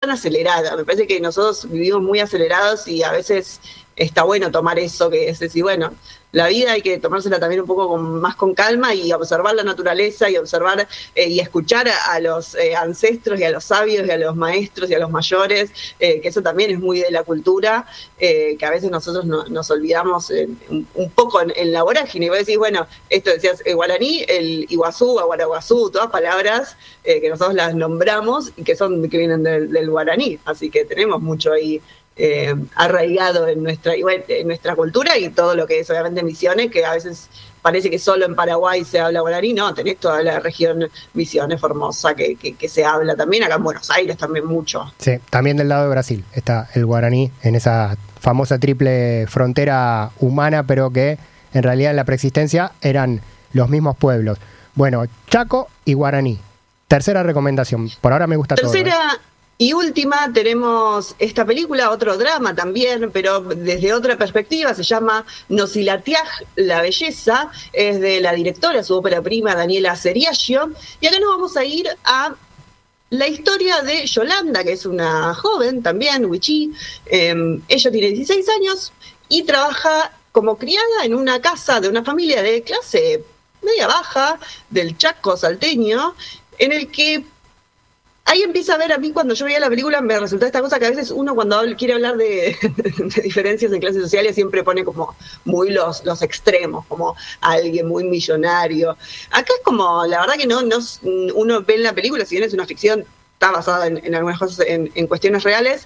tan acelerada. Me parece que nosotros vivimos muy acelerados y a veces está bueno tomar eso, que es decir, bueno, la vida hay que tomársela también un poco más con calma y observar la naturaleza y observar y escuchar a los ancestros y a los sabios y a los maestros y a los mayores, que eso también es muy de la cultura, que a veces nosotros nos olvidamos un poco en la vorágine. Y vos decís, bueno, esto decías guaraní, el iguazú, aguaraguazú, todas palabras que nosotros las nombramos y que vienen del guaraní, así que tenemos mucho ahí arraigado en nuestra cultura y todo lo que es obviamente Misiones, que a veces parece que solo en Paraguay se habla guaraní. No, tenés toda la región Misiones, Formosa, que se habla también, acá en Buenos Aires también mucho. Sí, también del lado de Brasil está el guaraní, en esa famosa triple frontera humana, pero que en realidad en la preexistencia eran los mismos pueblos. Bueno, Chaco y guaraní. Tercera recomendación, por ahora me gusta todo. Y última, tenemos esta película, otro drama también, pero desde otra perspectiva, se llama Nocilatiaj, la belleza, es de la directora, su ópera prima, Daniela Ceriaggio, y acá nos vamos a ir a la historia de Yolanda, que es una joven también, wichí. Ella tiene 16 años y trabaja como criada en una casa de una familia de clase media baja, del Chaco salteño, en el que ahí empieza a ver, a mí cuando yo veía la película me resultó esta cosa que a veces uno cuando quiere hablar de diferencias en clases sociales siempre pone como muy los extremos, como alguien muy millonario. Acá es como, la verdad que no uno ve en la película, si bien es una ficción, está basada en algunas cosas, en cuestiones reales,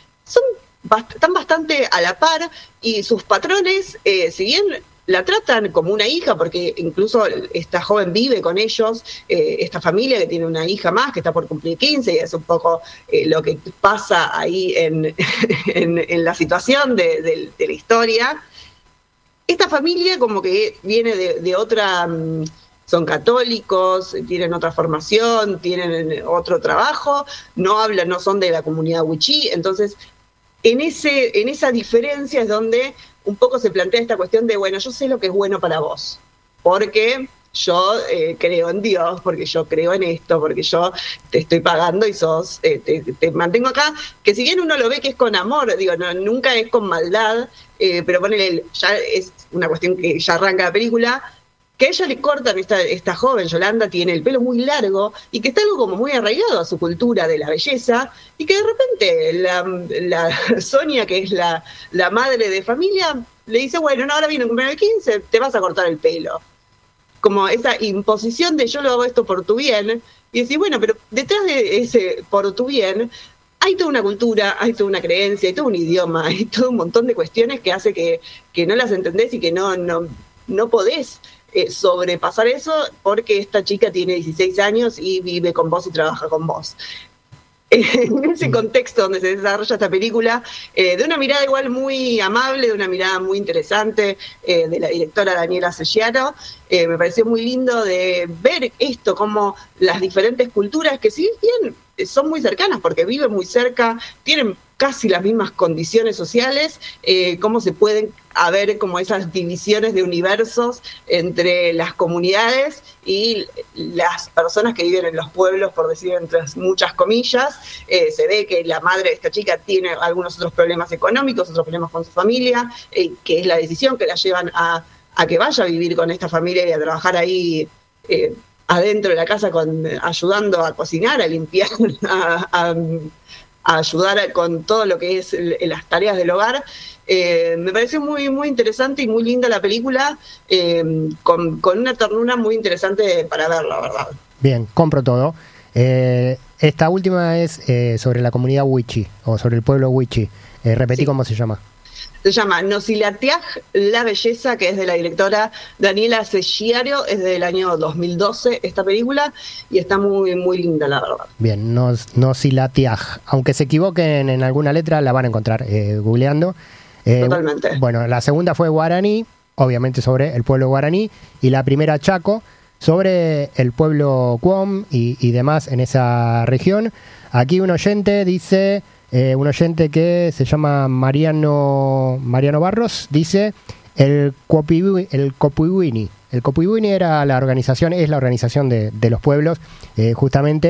están bastante a la par y sus patrones, si bien la tratan como una hija, porque incluso esta joven vive con ellos, esta familia que tiene una hija más, que está por cumplir 15, y es un poco lo que pasa ahí en la situación de la historia. Esta familia como que viene de otra, son católicos, tienen otra formación, tienen otro trabajo, no son de la comunidad wichí, entonces en esa diferencia es donde un poco se plantea esta cuestión de, bueno, yo sé lo que es bueno para vos, porque yo creo en Dios, porque yo creo en esto, porque yo te estoy pagando y te mantengo acá, que si bien uno lo ve que es con amor, digo, nunca es con maldad, pero ponele, ya es una cuestión que ya arranca la película, que a ella le cortan, esta joven Yolanda tiene el pelo muy largo y que está algo como muy arraigado a su cultura de la belleza, y que de repente la Sonia, que es la madre de familia, le dice, bueno, no, ahora viene el cumpleaños de 15, te vas a cortar el pelo. Como esa imposición de yo lo hago esto por tu bien, y decir, bueno, pero detrás de ese por tu bien hay toda una cultura, hay toda una creencia, hay todo un idioma, hay todo un montón de cuestiones que hace que no las entendés y que no podés sobrepasar eso, porque esta chica tiene 16 años y vive con vos y trabaja con vos. En ese contexto donde se desarrolla esta película, de una mirada igual muy amable, de una mirada muy interesante, de la directora Daniela Ceriaggio, me pareció muy lindo de ver esto, como las diferentes culturas, que si bien son muy cercanas porque viven muy cerca, tienen casi las mismas condiciones sociales, cómo se pueden haber como esas divisiones de universos entre las comunidades y las personas que viven en los pueblos, por decir entre muchas comillas. Se ve que la madre de esta chica tiene algunos otros problemas económicos, otros problemas con su familia, que es la decisión que la llevan a que vaya a vivir con esta familia y a trabajar ahí adentro de la casa, ayudando a cocinar, a limpiar, a ayudar con todo lo que es las tareas del hogar. Me pareció muy, muy interesante y muy linda la película, con una ternura muy interesante para ver, la verdad. Bien, compro todo. Esta última es sobre la comunidad wichí, o sobre el pueblo wichí. Repetí, sí. ¿Cómo se llama? Se llama Nocilatiaj, la belleza, que es de la directora Daniela Ceriaggio, es del año 2012 esta película, y está muy, muy linda, la verdad. Bien, Nocilatiaj. Aunque se equivoquen en alguna letra, la van a encontrar googleando. Totalmente. Bueno, la segunda fue guaraní, obviamente sobre el pueblo guaraní, y la primera Chaco, sobre el pueblo Cuom y demás en esa región. Aquí un oyente dice... un oyente que se llama Mariano Barros dice el Copihuini. El Copihuini es la organización de los pueblos, justamente,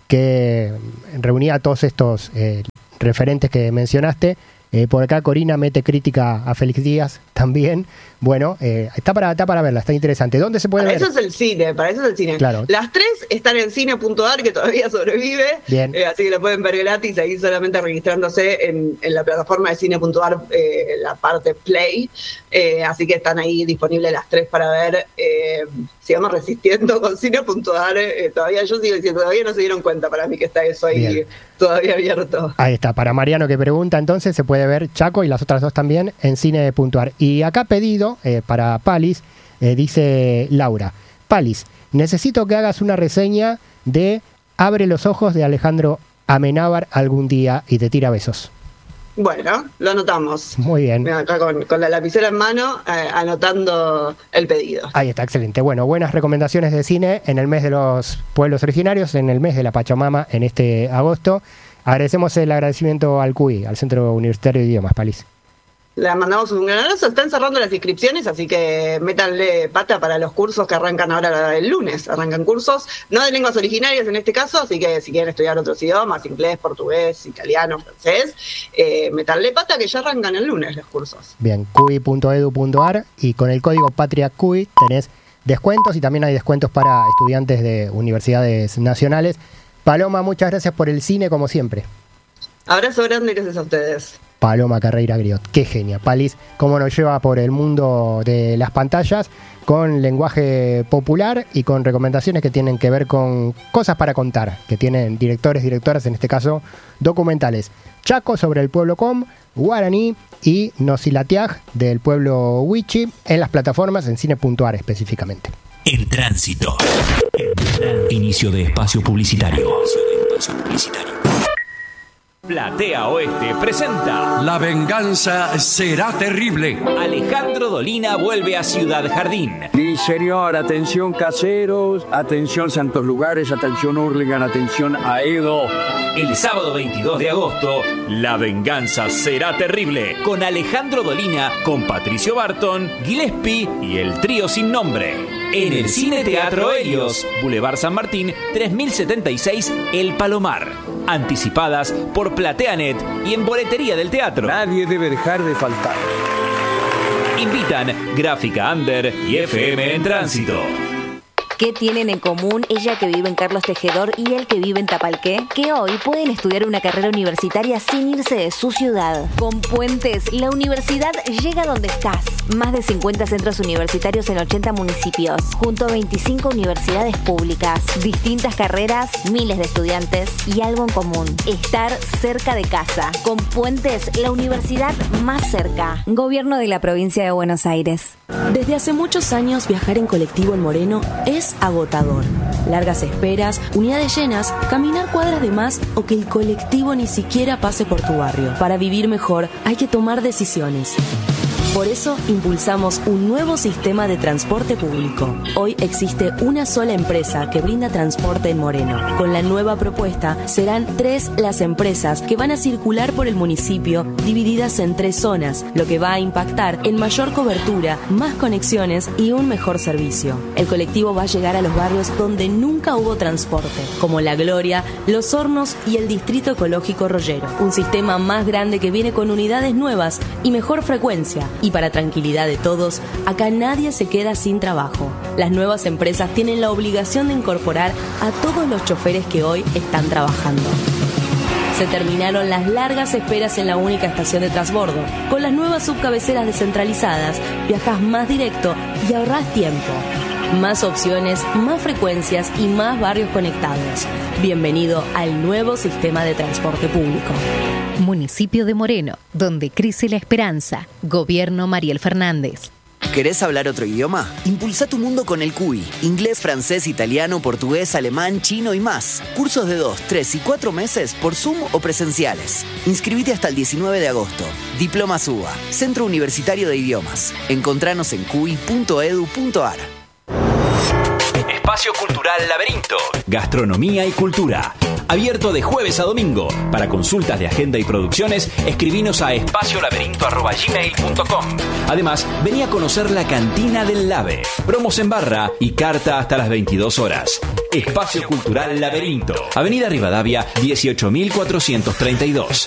que reunía a todos estos referentes que mencionaste. Por acá Corina mete crítica a Félix Díaz también. Bueno, está para verla, está interesante. ¿Dónde se puede ver? Para eso es el cine. Claro. Las 3 están en cine.ar, que todavía sobrevive. Bien. Así que lo pueden ver gratis ahí solamente registrándose en la plataforma de cine.ar, la parte Play. Así que están ahí disponibles las 3 para ver. Sigamos resistiendo con cine.ar. Todavía yo sigo diciendo, todavía no se dieron cuenta para mí que está eso ahí. Bien. Todavía abierto. Ahí está, para Mariano que pregunta, entonces se puede ver Chaco y las otras 2 también en cine.ar. Y acá pedido para Palis, dice Laura: Palis, necesito que hagas una reseña de Abre los ojos de Alejandro Amenábar algún día y te tira besos. Bueno, lo anotamos. Muy bien. Mira, acá con la lapicera en mano, anotando el pedido. Ahí está, excelente. Bueno, buenas recomendaciones de cine en el mes de los pueblos originarios, en el mes de la Pachamama, en este agosto. Agradecemos el agradecimiento al CUI, al Centro Universitario de Idiomas, Palis. Le mandamos un gran abrazo. Están cerrando las inscripciones, así que métanle pata para los cursos que arrancan ahora el lunes. Arrancan cursos, no de lenguas originarias en este caso, así que si quieren estudiar otros idiomas, inglés, portugués, italiano, francés, métanle pata que ya arrancan el lunes los cursos. Bien, cui.edu.ar, y con el código PatriaCui tenés descuentos, y también hay descuentos para estudiantes de universidades nacionales. Paloma, muchas gracias por el cine, como siempre. Abrazo grande y gracias a ustedes. Paloma Carreira Griot, qué genia. Palis, cómo nos lleva por el mundo de las pantallas, con lenguaje popular y con recomendaciones que tienen que ver con cosas para contar, que tienen directoras, en este caso documentales. Chaco sobre el pueblo Com, Guaraní y Nocilatiaj del pueblo Huichi, en las plataformas en cine.ar específicamente. En tránsito. Inicio de espacio publicitario. Platea Oeste presenta La venganza será terrible. Alejandro Dolina vuelve a Ciudad Jardín. Sí, señor, atención caseros, atención santos lugares, atención Hurlingham, atención Aedo. El sábado 22 de agosto, La venganza será terrible, con Alejandro Dolina, con Patricio Barton, Gillespie y el trío sin nombre. En el Cine Teatro Helios, Boulevard San Martín, 3076, El Palomar. Anticipadas por PlateaNet y en boletería del teatro. Nadie debe dejar de faltar. Invitan Gráfica Under y FM en Tránsito. ¿Qué tienen en común ella que vive en Carlos Tejedor y él que vive en Tapalqué? Que hoy pueden estudiar una carrera universitaria sin irse de su ciudad. Con Puentes, la universidad llega donde estás. Más de 50 centros universitarios en 80 municipios, junto a 25 universidades públicas. Distintas carreras, miles de estudiantes y algo en común: estar cerca de casa. Con Puentes, la universidad más cerca. Gobierno de la provincia de Buenos Aires. Desde hace muchos años viajar en colectivo en Moreno es agotador. Largas esperas, unidades llenas, caminar cuadras de más o que el colectivo ni siquiera pase por tu barrio. Para vivir mejor hay que tomar decisiones. Por eso impulsamos un nuevo sistema de transporte público. Hoy existe una sola empresa que brinda transporte en Moreno. Con la nueva propuesta serán 3 las empresas que van a circular por el municipio, divididas en 3 zonas, lo que va a impactar en mayor cobertura, más conexiones y un mejor servicio. El colectivo va a llegar a los barrios donde nunca hubo transporte, como La Gloria, Los Hornos y el Distrito Ecológico Rollero. Un sistema más grande que viene con unidades nuevas y mejor frecuencia. Y para tranquilidad de todos, acá nadie se queda sin trabajo. Las nuevas empresas tienen la obligación de incorporar a todos los choferes que hoy están trabajando. Se terminaron las largas esperas en la única estación de transbordo. Con las nuevas subcabeceras descentralizadas, viajás más directo y ahorrás tiempo. Más opciones, más frecuencias y más barrios conectados. Bienvenido al nuevo sistema de transporte público. Municipio de Moreno, donde crece la esperanza. Gobierno Mariel Fernández. ¿Querés hablar otro idioma? Impulsa tu mundo con el CUI. Inglés, francés, italiano, portugués, alemán, chino y más. Cursos de 2, 3 y 4 meses por Zoom o presenciales. Inscribite hasta el 19 de agosto. Diploma SUBA, Centro Universitario de Idiomas. Encontranos en cui.edu.ar. Espacio Cultural Laberinto. Gastronomía y cultura. Abierto de jueves a domingo. Para consultas de agenda y producciones, escribinos a espaciolaberinto@gmail.com. Además, vení a conocer la cantina del Lave. Promos en barra y carta hasta las 22 horas. Espacio Cultural Laberinto. Avenida Rivadavia, 18.432.